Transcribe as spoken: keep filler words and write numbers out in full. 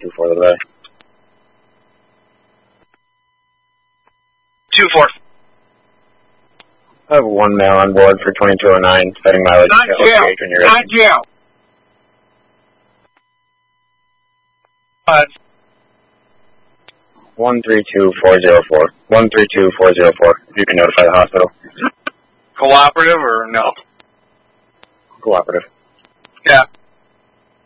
two four the bay. two four. I have one male on board for twenty-two oh nine, setting mileage. Not jail. When you're Not jail. Uh, one three two four zero four. one three two four zero four. If you can notify the hospital. cooperative or no? Cooperative. Yeah.